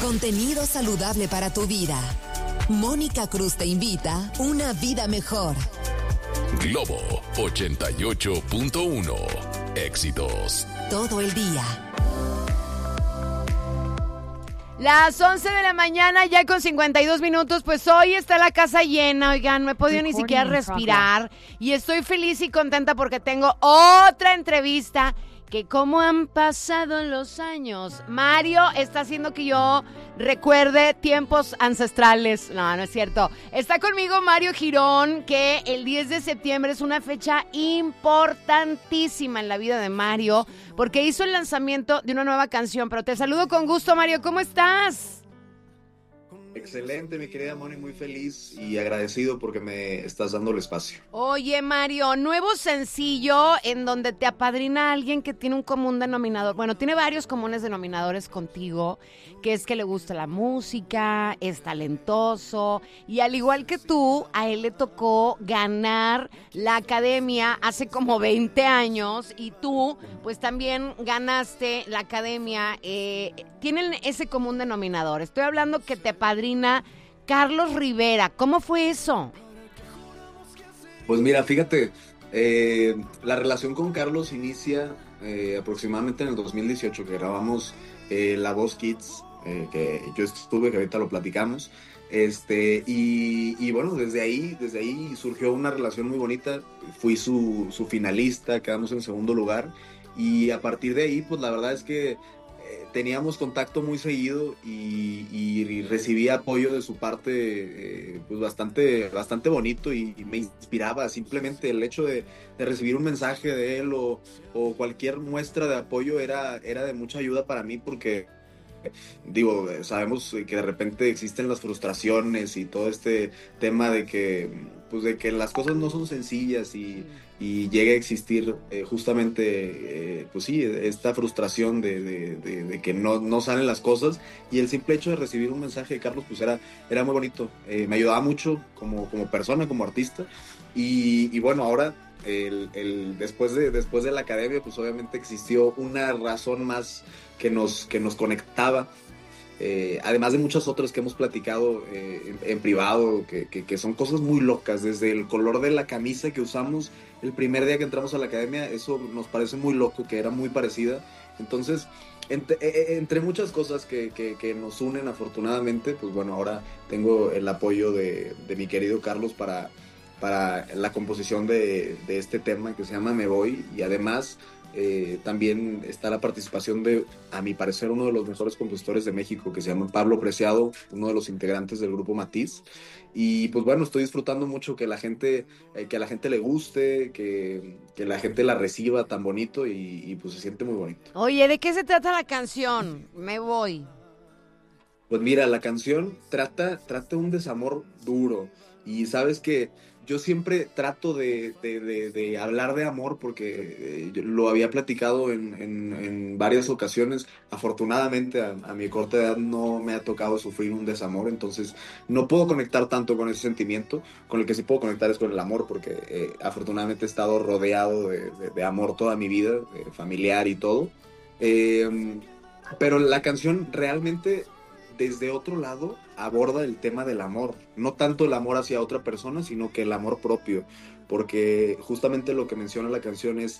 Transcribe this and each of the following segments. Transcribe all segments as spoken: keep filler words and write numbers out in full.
Contenido saludable para tu vida. Mónica Cruz te invita a una vida mejor. Globo ochenta y ocho punto uno. Éxitos todo el día. Las once de la mañana, ya con cincuenta y dos minutos, pues hoy está la casa llena, oigan, no he podido ni siquiera respirar y estoy feliz y contenta porque tengo otra entrevista que cómo han pasado los años. Mario está haciendo que yo recuerde tiempos ancestrales. No, no es cierto. Está conmigo Mario Girón, que el diez de septiembre es una fecha importantísima en la vida de Mario, porque hizo el lanzamiento de una nueva canción. Pero te saludo con gusto, Mario. ¿Cómo estás? Excelente, mi querida Moni, muy feliz y agradecido porque me estás dando el espacio. Oye, Mario, nuevo sencillo en donde te apadrina alguien que tiene un común denominador. Bueno, tiene varios comunes denominadores contigo, que es que le gusta la música, es talentoso y al igual que tú, a él le tocó ganar la academia hace como veinte años y tú, pues también ganaste la academia. Eh, tienen ese común denominador. Estoy hablando que te apadrina Carlos Rivera. ¿Cómo fue eso? Pues mira, fíjate, eh, la relación con Carlos inicia eh, aproximadamente en el dos mil dieciocho, que grabamos eh, La Voz Kids, eh, que yo estuve, que ahorita lo platicamos, este, y, y bueno, desde ahí, desde ahí surgió una relación muy bonita. Fui su, su finalista, quedamos en segundo lugar, y a partir de ahí, pues la verdad es que teníamos contacto muy seguido y, y, y recibí apoyo de su parte eh, pues bastante, bastante bonito y, y me inspiraba simplemente el hecho de, de recibir un mensaje de él o, o cualquier muestra de apoyo era, era de mucha ayuda para mí porque digo, sabemos que de repente existen las frustraciones y todo este tema de que, pues de que las cosas no son sencillas y, y llega a existir eh, justamente, eh, pues sí, esta frustración de, de, de, de que no, no salen las cosas, y el simple hecho de recibir un mensaje de Carlos pues era, era muy bonito, eh, me ayudaba mucho como, como persona, como artista, y, y bueno, ahora el, el, después, de, después de la academia pues obviamente existió una razón más que nos, que nos conectaba, eh, además de muchas otras que hemos platicado eh, en, en privado, que, que, que son cosas muy locas, desde el color de la camisa que usamos el primer día que entramos a la academia, eso nos parece muy loco, que era muy parecida. Entonces, entre, entre muchas cosas que, que, que nos unen afortunadamente, pues bueno, ahora tengo el apoyo de, de mi querido Carlos para, para la composición de, de este tema que se llama Me Voy, y además Eh, también está la participación de, a mi parecer, uno de los mejores compositores de México, que se llama Pablo Preciado, uno de los integrantes del grupo Matiz. Y pues bueno, estoy disfrutando mucho que la gente, eh, que a la gente le guste, que, que la gente la reciba tan bonito y, y pues se siente muy bonito. Oye, ¿de qué se trata la canción? Me Voy. Pues mira, la canción trata, trata un desamor duro, y sabes que yo siempre trato de, de, de, de hablar de amor porque eh, lo había platicado en, en, en varias ocasiones. Afortunadamente a, a mi corta edad no me ha tocado sufrir un desamor, entonces no puedo conectar tanto con ese sentimiento. Con el que sí puedo conectar es con el amor, porque eh, afortunadamente he estado rodeado de, de, de amor toda mi vida, eh, familiar y todo. Eh, pero la canción realmente, desde otro lado, aborda el tema del amor, no tanto el amor hacia otra persona, sino que el amor propio, porque justamente lo que menciona la canción es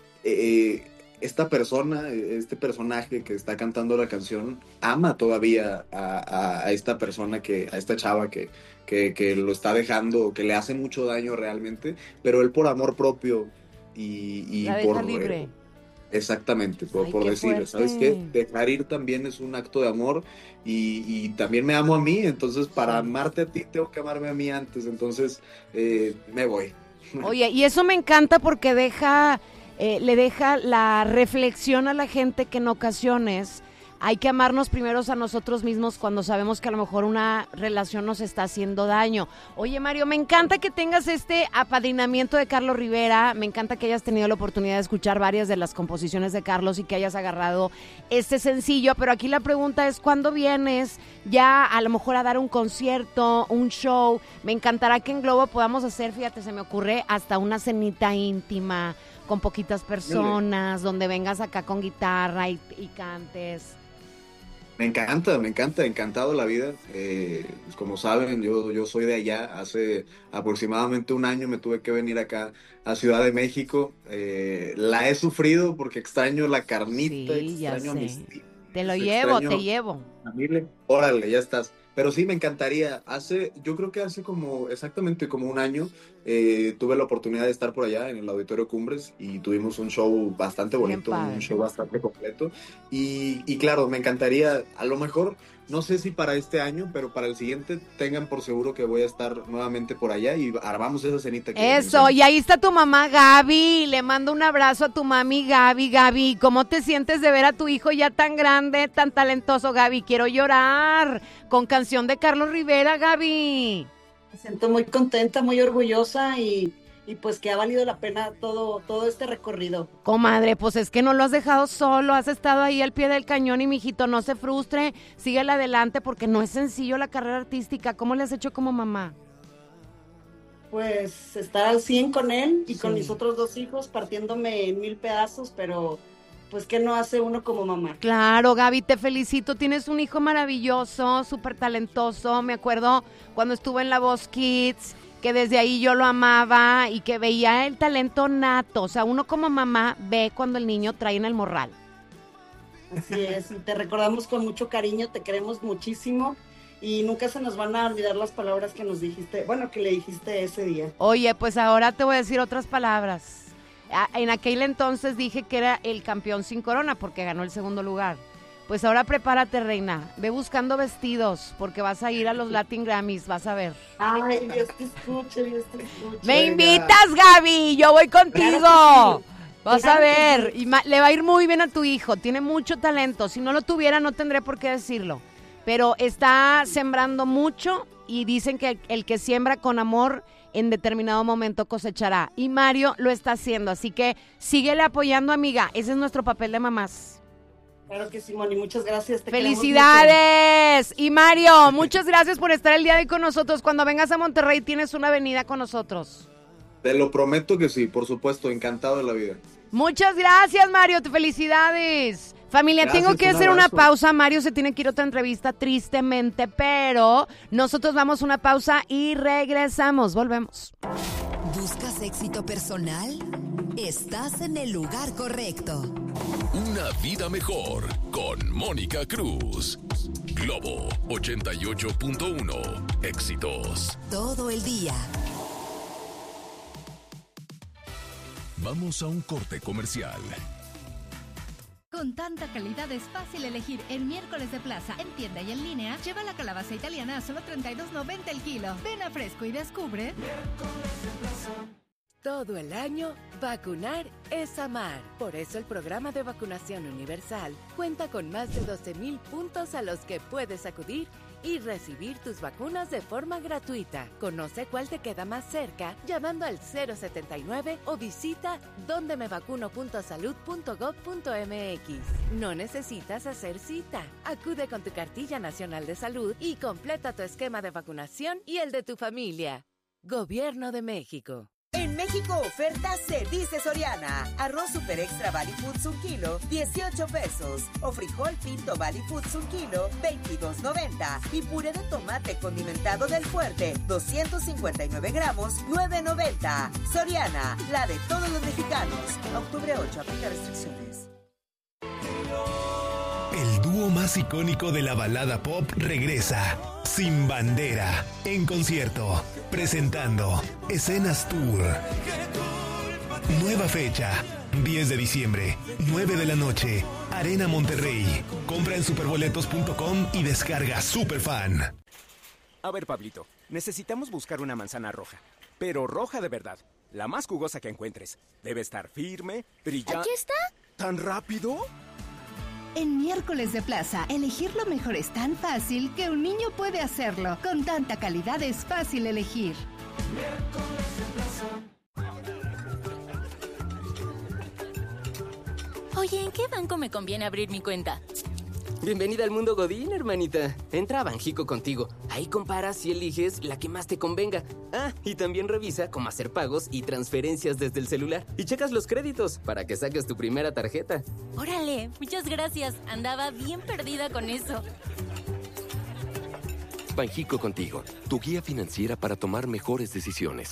eh, esta persona, este personaje que está cantando la canción ama todavía a, a, a esta persona, que, a esta chava que, que, que lo está dejando, que le hace mucho daño realmente, pero él por amor propio y, y la deja por libre. Eh, Exactamente, por, Ay, por qué decir, fuerte. ¿sabes qué? Dejar ir también es un acto de amor, y, y también me amo a mí, entonces para Sí. amarte a ti tengo que amarme a mí antes, entonces eh, me voy. Oye, y eso me encanta porque deja, eh, le deja la reflexión a la gente que en ocasiones hay que amarnos primero a nosotros mismos cuando sabemos que a lo mejor una relación nos está haciendo daño. Oye, Mario, me encanta que tengas este apadrinamiento de Carlos Rivera, me encanta que hayas tenido la oportunidad de escuchar varias de las composiciones de Carlos y que hayas agarrado este sencillo, pero aquí la pregunta es, ¿cuándo vienes ya a lo mejor a dar un concierto, un show? Me encantará que en Globo podamos hacer, fíjate, se me ocurre, hasta una cenita íntima con poquitas personas, donde vengas acá con guitarra y, y cantes. Me encanta, me encanta, encantado la vida. Eh, pues como saben, yo, yo soy de allá. Hace aproximadamente un año me tuve que venir acá a Ciudad de México. Eh, la he sufrido porque extraño la carnita, Sí, ya extraño a mis sé. tíos, Te lo llevo, extraño te llevo. familia. Órale, ya estás. Pero sí, me encantaría. Hace, yo creo que hace como, exactamente como un año, eh, tuve la oportunidad de estar por allá en el Auditorio Cumbres y tuvimos un show bastante Bien bonito, padre. un show bastante completo. Y, y claro, me encantaría, a lo mejor, no sé si para este año, pero para el siguiente, tengan por seguro que voy a estar nuevamente por allá y armamos esa cenita. Que Eso, y ahí está tu mamá Gaby, le mando un abrazo a tu mami Gaby. Gaby, ¿cómo te sientes de ver a tu hijo ya tan grande, tan talentoso, Gaby? Quiero llorar con canción de Carlos Rivera, Gaby. Me siento muy contenta, muy orgullosa y, y pues que ha valido la pena todo, todo este recorrido. Comadre, pues es que no lo has dejado solo, has estado ahí al pie del cañón y mijito, no se frustre, síguele adelante porque no es sencillo la carrera artística. ¿Cómo le has hecho como mamá? Pues estar al cien con él y Sí. con mis otros dos hijos partiéndome en mil pedazos, pero pues ¿qué no hace uno como mamá? Claro, Gaby, te felicito. Tienes un hijo maravilloso, súper talentoso. Me acuerdo cuando estuve en La Voz Kids, que desde ahí yo lo amaba y que veía el talento nato. O sea, uno como mamá ve cuando el niño trae en el morral. Así es, y te recordamos con mucho cariño, te queremos muchísimo y nunca se nos van a olvidar las palabras que nos dijiste, bueno, que le dijiste ese día. Oye, pues ahora te voy a decir otras palabras. A- En aquel entonces dije que era el campeón sin corona porque ganó el segundo lugar. Pues ahora prepárate, reina. Ve buscando vestidos porque vas a ir a los Latin Grammys, vas a ver. Ay, Dios te escuche, Dios te escuche. ¡Me Venga. invitas, Gaby! Yo voy contigo. Claro que sí. Vas Claro a que ver. sí. Y ma- le va a ir muy bien a tu hijo. Tiene mucho talento. Si no lo tuviera, no tendré por qué decirlo. Pero está sembrando mucho y dicen que el que siembra con amor en determinado momento cosechará. Y Mario lo está haciendo. Así que síguele apoyando, amiga. Ese es nuestro papel de mamás. Claro que sí, Moni, muchas gracias. Te queremos ¡Felicidades! Y Mario, muchas gracias por estar el día de hoy con nosotros. Cuando vengas a Monterrey tienes una avenida con nosotros. Te lo prometo que sí, por supuesto, encantado de la vida. Muchas gracias, Mario. Te felicidades. Familia, Gracias, tengo que un hacer una abrazo. pausa. Mario se tiene que ir a otra entrevista, tristemente, pero nosotros vamos a una pausa y regresamos. Volvemos. ¿Buscas éxito personal? Estás en el lugar correcto. Una vida mejor con Mónica Cruz. Globo ochenta y ocho punto uno. Éxitos. Todo el día. Vamos a un corte comercial. Con tanta calidad es fácil elegir en Miércoles de Plaza, en tienda y en línea. Lleva la calabaza italiana a solo treinta y dos noventa el kilo. Ven a Fresco y descubre. Todo el año, vacunar es amar. Por eso el programa de vacunación universal cuenta con más de doce mil puntos a los que puedes acudir y recibir tus vacunas de forma gratuita. Conoce cuál te queda más cerca llamando al cero setenta y nueve o visita donde me vacuno punto salud punto gob punto eme equis. No necesitas hacer cita. Acude con tu cartilla nacional de salud y completa tu esquema de vacunación y el de tu familia. Gobierno de México. En México oferta se dice Soriana. Arroz Super Extra Valley Foods un kilo, dieciocho pesos. O frijol pinto Valley Foods un kilo, veintidós noventa. Y puré de tomate condimentado del Fuerte, doscientos cincuenta y nueve gramos, nueve noventa. Soriana, la de todos los mexicanos. Octubre ocho, aplica restricciones. El dúo más icónico de la balada pop regresa, Sin Bandera, en concierto, presentando Escenas Tour. Nueva fecha, diez de diciembre, nueve de la noche, Arena Monterrey. Compra en superboletos punto com y descarga Superfan. A ver, Pablito, necesitamos buscar una manzana roja, pero roja de verdad, la más jugosa que encuentres. Debe estar firme, brillante. ¿Aquí está? ¿Tan rápido? En Miércoles de Plaza, elegir lo mejor es tan fácil que un niño puede hacerlo. Con tanta calidad es fácil elegir. Oye, ¿en qué banco me conviene abrir mi cuenta? Bienvenida al mundo Godín, hermanita. Entra a Banjico contigo. Ahí comparas y eliges la que más te convenga. Ah, y también revisa cómo hacer pagos y transferencias desde el celular. Y checas los créditos para que saques tu primera tarjeta. Órale, muchas gracias. Andaba bien perdida con eso. Banjico contigo, tu guía financiera para tomar mejores decisiones.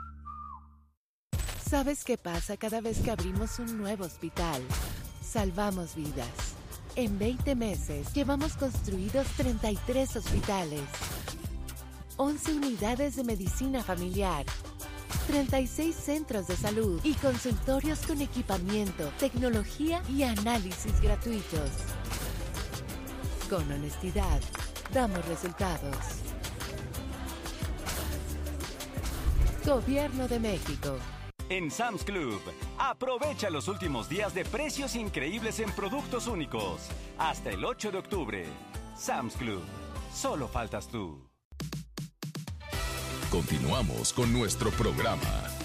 ¿Sabes qué pasa cada vez que abrimos un nuevo hospital? Salvamos vidas. En veinte meses llevamos construidos treinta y tres hospitales, once unidades de medicina familiar, treinta y seis centros de salud y consultorios con equipamiento, tecnología y análisis gratuitos. Con honestidad, damos resultados. Gobierno de México. En Sam's Club, aprovecha los últimos días de precios increíbles en productos únicos. Hasta el ocho de octubre. Sam's Club. Solo faltas tú. Continuamos con nuestro programa.